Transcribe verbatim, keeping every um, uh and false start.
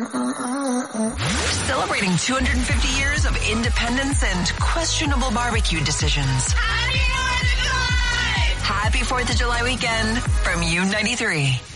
Celebrating two hundred fifty years of independence and questionable barbecue decisions. Happy fourth of July weekend from U ninety-three.